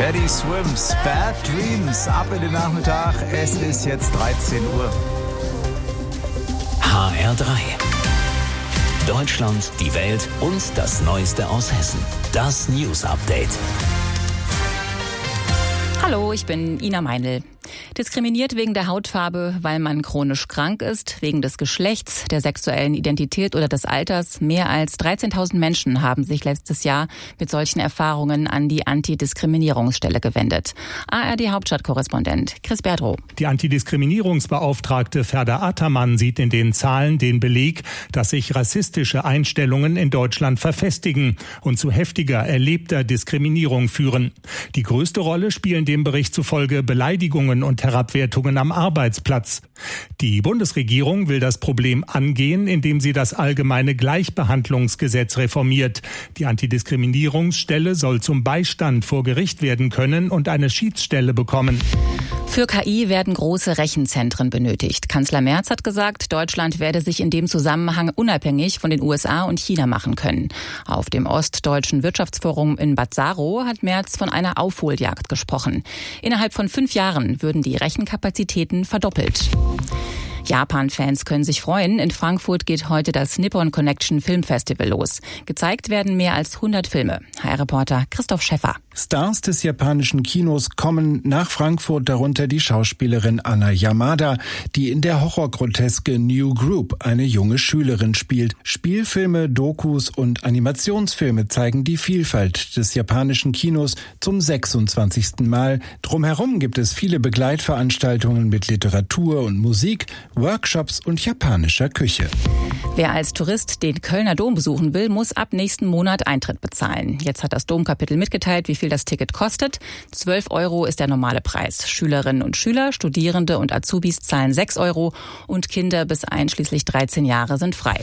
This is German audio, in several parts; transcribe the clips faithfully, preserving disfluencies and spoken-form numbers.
Teddy Swims, Bad Dreams, ab in den Nachmittag. Es ist jetzt dreizehn Uhr. H R drei. Deutschland, die Welt und das Neueste aus Hessen. Das News Update. Hallo, ich bin Ina Meinl. Diskriminiert wegen der Hautfarbe, weil man chronisch krank ist, wegen des Geschlechts, der sexuellen Identität oder des Alters. Mehr als dreizehntausend Menschen haben sich letztes Jahr mit solchen Erfahrungen an die Antidiskriminierungsstelle gewendet. A R D-Hauptstadtkorrespondent Chris Berdrow. Die Antidiskriminierungsbeauftragte Ferda Attermann sieht in den Zahlen den Beleg, dass sich rassistische Einstellungen in Deutschland verfestigen und zu heftiger erlebter Diskriminierung führen. Die größte Rolle spielen dem Bericht zufolge Beleidigungen und Herabwertungen am Arbeitsplatz. Die Bundesregierung will das Problem angehen, indem sie das allgemeine Gleichbehandlungsgesetz reformiert. Die Antidiskriminierungsstelle soll zum Beistand vor Gericht werden können und eine Schiedsstelle bekommen. Für K I werden große Rechenzentren benötigt. Kanzler Merz hat gesagt, Deutschland werde sich in dem Zusammenhang unabhängig von den U S A und China machen können. Auf dem Ostdeutschen Wirtschaftsforum in Bad Saro hat Merz von einer Aufholjagd gesprochen. Innerhalb von fünf Jahren würden die Rechenkapazitäten verdoppelt. Japan-Fans können sich freuen. In Frankfurt geht heute das Nippon Connection Film Festival los. Gezeigt werden mehr als hundert Filme. H R-Reporter Christoph Schäffer. Stars des japanischen Kinos kommen nach Frankfurt, darunter die Schauspielerin Anna Yamada, die in der Horrorgroteske New Group eine junge Schülerin spielt. Spielfilme, Dokus und Animationsfilme zeigen die Vielfalt des japanischen Kinos zum sechsundzwanzigsten Mal. Drumherum gibt es viele Begleitveranstaltungen mit Literatur und Musik, Workshops und japanischer Küche. Wer als Tourist den Kölner Dom besuchen will, muss ab nächsten Monat Eintritt bezahlen. Jetzt hat das Domkapitel mitgeteilt, wie viel das Ticket kostet. zwölf Euro ist der normale Preis. Schülerinnen und Schüler, Studierende und Azubis zahlen sechs Euro und Kinder bis einschließlich dreizehn Jahre sind frei.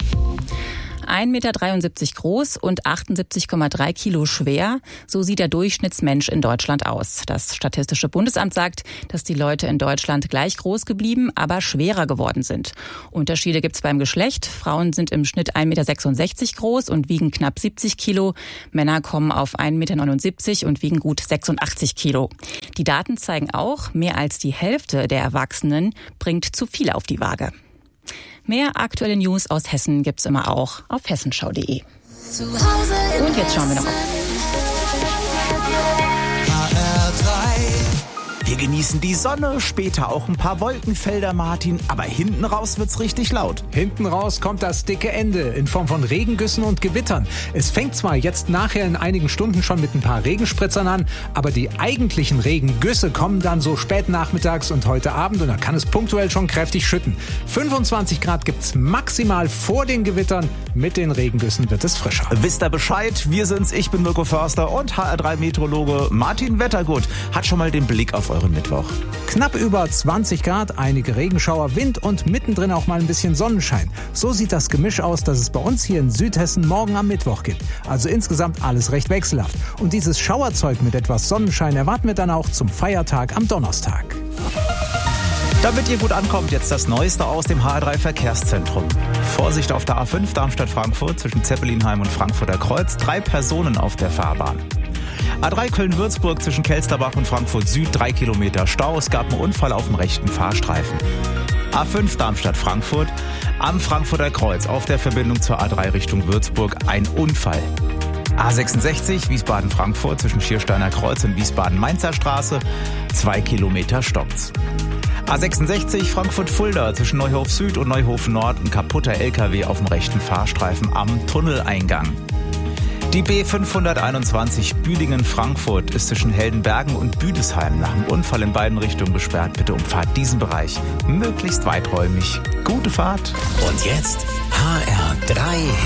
ein Meter dreiundsiebzig groß und achtundsiebzig Komma drei Kilo schwer. So sieht der Durchschnittsmensch in Deutschland aus. Das Statistische Bundesamt sagt, dass die Leute in Deutschland gleich groß geblieben, aber schwerer geworden sind. Unterschiede gibt es beim Geschlecht. Frauen sind im Schnitt ein Meter sechsundsechzig groß und wiegen knapp siebzig Kilo. Männer kommen auf ein Meter neunundsiebzig und wiegen gut sechsundachtzig Kilo. Die Daten zeigen auch, mehr als die Hälfte der Erwachsenen bringt zu viel auf die Waage. Mehr aktuelle News aus Hessen gibt's immer auch auf hessenschau punkt de. Und jetzt schauen wir noch auf. H R drei. Wir genießen die Sonne, später auch ein paar Wolkenfelder, Martin, aber hinten raus wird's richtig laut. Hinten raus kommt das dicke Ende in Form von Regengüssen und Gewittern. Es fängt zwar jetzt nachher in einigen Stunden schon mit ein paar Regenspritzern an, aber die eigentlichen Regengüsse kommen dann so spät nachmittags und heute Abend und da kann es punktuell schon kräftig schütten. fünfundzwanzig Grad gibt's maximal vor den Gewittern, mit den Regengüssen wird es frischer. Wisst ihr Bescheid? Wir sind's, ich bin Mirko Förster und H R drei Meteorologe Martin Wettergut hat schon mal den Blick auf euren Mittwoch. Knapp über zwanzig Grad, einige Regenschauer, Wind und mittendrin auch mal ein bisschen Sonnenschein. So sieht das Gemisch aus, das es bei uns hier in Südhessen morgen am Mittwoch gibt. Also insgesamt alles recht wechselhaft. Und dieses Schauerzeug mit etwas Sonnenschein erwarten wir dann auch zum Feiertag am Donnerstag. Damit ihr gut ankommt, jetzt das Neueste aus dem H R drei Verkehrszentrum. Vorsicht auf der A fünf Darmstadt-Frankfurt zwischen Zeppelinheim und Frankfurter Kreuz. Drei Personen auf der Fahrbahn. A drei Köln-Würzburg zwischen Kelsterbach und Frankfurt Süd, drei Kilometer Stau. Es gab einen Unfall auf dem rechten Fahrstreifen. A fünf Darmstadt-Frankfurt am Frankfurter Kreuz auf der Verbindung zur A drei Richtung Würzburg ein Unfall. A sechsundsechzig Wiesbaden-Frankfurt zwischen Schiersteiner Kreuz und Wiesbaden-Mainzer Straße, zwei Kilometer stoppt's. A sechsundsechzig Frankfurt-Fulda zwischen Neuhof Süd und Neuhof Nord ein kaputter L K W auf dem rechten Fahrstreifen am Tunneleingang. Die B fünfhunderteinundzwanzig Büdingen-Frankfurt ist zwischen Heldenbergen und Büdesheim nach einem Unfall in beiden Richtungen gesperrt. Bitte umfahrt diesen Bereich möglichst weiträumig. Gute Fahrt. Und jetzt H R drei